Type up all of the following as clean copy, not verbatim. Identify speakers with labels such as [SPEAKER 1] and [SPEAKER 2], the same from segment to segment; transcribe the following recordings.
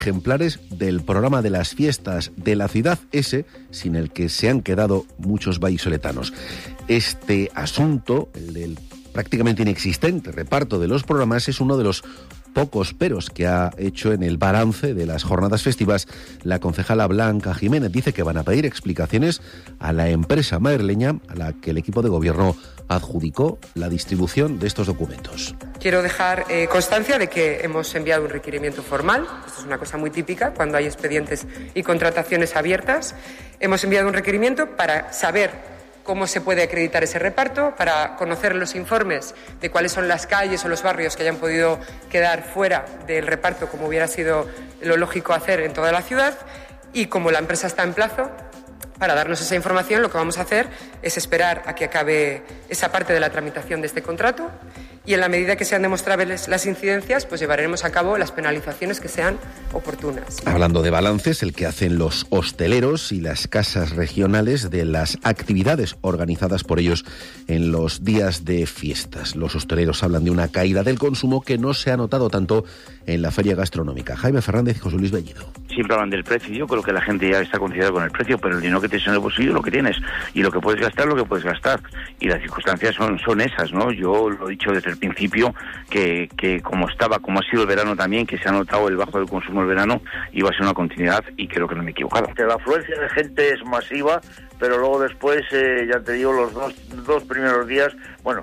[SPEAKER 1] ejemplares del programa de las fiestas de la ciudad, ese sin el que se han quedado muchos vallisoletanos. Este asunto, el del prácticamente inexistente reparto de los programas, es uno de los pocos peros que ha hecho en el balance de las jornadas festivas la concejala Blanca Jiménez. Dice que van a pedir explicaciones a la empresa madrileña a la que el equipo de gobierno adjudicó la distribución de estos documentos.
[SPEAKER 2] Quiero dejar constancia de que hemos enviado un requerimiento formal. Esto es una cosa muy típica cuando hay expedientes y contrataciones abiertas. Hemos enviado un requerimiento para saber cómo se puede acreditar ese reparto, para conocer los informes de cuáles son las calles o los barrios que hayan podido quedar fuera del reparto, como hubiera sido lo lógico hacer en toda la ciudad. Y como la empresa está en plazo para darnos esa información, lo que vamos a hacer es esperar a que acabe esa parte de la tramitación de este contrato y en la medida que sean demostrables las incidencias, pues llevaremos a cabo las penalizaciones que sean oportunas.
[SPEAKER 1] Hablando de balances, el que hacen los hosteleros y las casas regionales de las actividades organizadas por ellos en los días de fiestas. Los hosteleros hablan de una caída del consumo que no se ha notado tanto en la feria gastronómica. Jaime Fernández y José Luis Bellido.
[SPEAKER 3] Siempre hablan del precio. Yo creo que la gente ya está concienciada con el precio, pero el dinero que tienes en el bolsillo, lo que tienes, y lo que puedes gastar, lo que puedes gastar. Y las circunstancias son esas, ¿no? Yo lo he dicho desde el principio, que como ha sido el verano también, que se ha notado el bajo del consumo del verano, iba a ser una continuidad, y creo que no me he equivocado.
[SPEAKER 4] La afluencia de gente es masiva, pero luego después, ya te digo, los dos primeros días,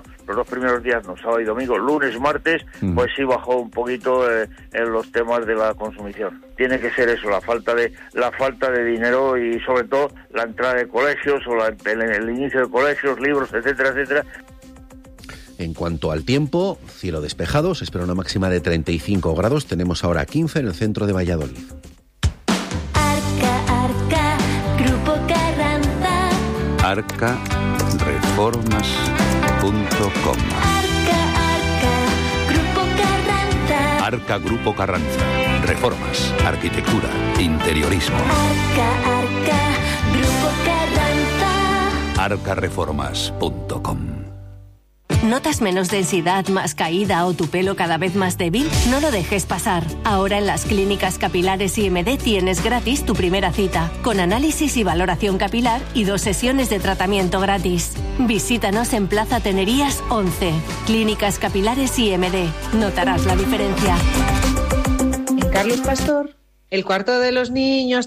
[SPEAKER 4] no, sábado y domingo, lunes, martes, pues sí bajó un poquito en los temas de la consumición. Tiene que ser eso, la falta de dinero y sobre todo la entrada de colegios o el inicio de colegios, libros, etcétera, etcétera.
[SPEAKER 1] En cuanto al tiempo, cielo despejado, se espera una máxima de 35 grados, tenemos ahora 15 en el centro de Valladolid.
[SPEAKER 5] Arca, Grupo Carranza.
[SPEAKER 6] arcareformas.com.
[SPEAKER 5] Arca, Grupo Carranza.
[SPEAKER 6] Arca Grupo Carranza. Reformas, arquitectura, interiorismo.
[SPEAKER 5] Arca, Grupo Carranza.
[SPEAKER 6] arcareformas.com.
[SPEAKER 7] ¿Notas menos densidad, más caída o tu pelo cada vez más débil? No lo dejes pasar. Ahora en las clínicas capilares IMD tienes gratis tu primera cita, con análisis y valoración capilar y 2 sesiones de tratamiento gratis. Visítanos en Plaza Tenerías 11. Clínicas Capilares IMD. Notarás la diferencia.
[SPEAKER 8] En Carlos Pastor, el cuarto de los niños